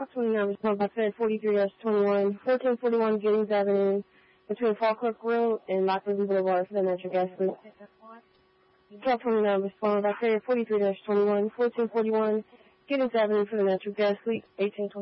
29 responded by Fed 43-21, 1441 Giddings Avenue, between Falkirk Road and Lockwood Boulevard for the natural gas leak. 1229 responded by Fed 43-21, 1441 Giddings Avenue for the natural gas leak, 1820.